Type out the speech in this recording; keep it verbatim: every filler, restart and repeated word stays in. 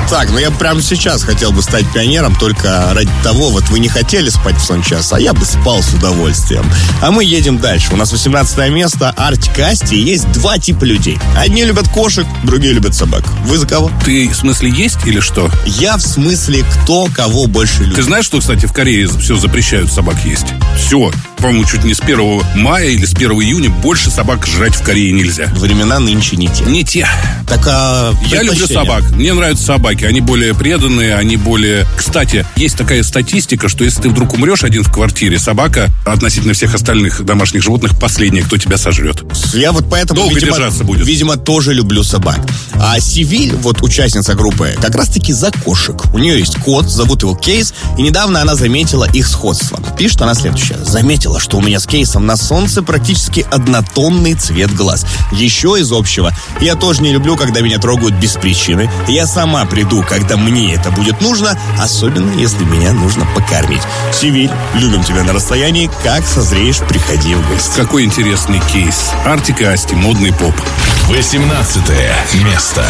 Так, ну я прямо сейчас хотел бы стать пионером, только ради того, вот вы не хотели спать в сон час, а я бы спал с удовольствием. А мы едем дальше. У нас восемнадцатое место. Артик и Асти. Есть два типа людей. Одни любят кошек, другие любят собак. Вы за кого? Ты в смысле есть или что? Я в смысле кто кого больше любит. Ты знаешь, что, кстати, в Корее все запрещают собак есть? Все. По-моему, чуть не с первого мая или с первого июня больше собак жрать в Корее нельзя. Времена нынче не те. Не те. Так, а я люблю собак. Мне нравятся собаки. Они более преданные, они более... Кстати, есть такая статистика, что если ты вдруг умрешь один в квартире, собака относительно всех остальных домашних животных последняя, кто тебя сожрет. Я вот поэтому, Долго видимо, держаться будет. видимо, тоже люблю собак. А Севиль, вот участница группы, как раз-таки за кошек. У нее есть кот, зовут его Кейс, и недавно она заметила их сходство. Пишет она следующее. Заметила, что у меня с Кейсом на солнце практически однотонный цвет глаз. Еще из общего. Я тоже не люблю, когда меня трогают без причины. Я сама приду, когда мне это будет нужно, особенно если меня нужно покормить. Севиль, любим тебя на расстоянии. Как созреешь, приходи в гости. Какой интересный кейс. Артик и Асти, модный поп. восемнадцатое место.